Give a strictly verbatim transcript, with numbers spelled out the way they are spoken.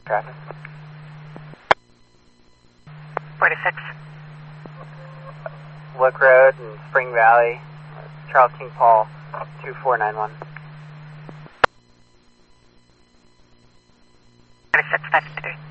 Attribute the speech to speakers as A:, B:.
A: traffic.
B: forty-six.
A: Look Road and Spring Valley, Charles King Paul, two four nine one.
B: forty-six, five fifty-three.